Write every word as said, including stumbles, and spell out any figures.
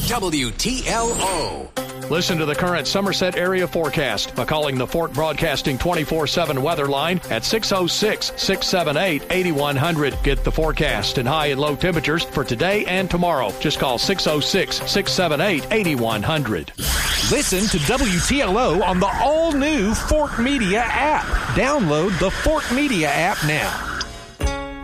W T L O. Listen to the current Somerset area forecast by calling the Fort Broadcasting twenty-four seven weather line at six oh six, six seven eight, eight one zero zero. Get the forecast and high and low temperatures for today and tomorrow. Just call six oh six, six seven eight, eight one zero zero. Listen to W T L O on the all-new Fort Media app. Download the Fort Media app now.